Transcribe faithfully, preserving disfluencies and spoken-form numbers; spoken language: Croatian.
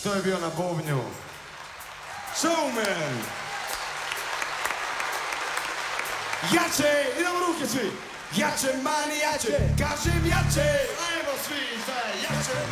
To je bio na bubnju Showman. Jače, idemo ruke svi. Jače, mani, jače, kažem jače. Ajmo svi, šta je jače,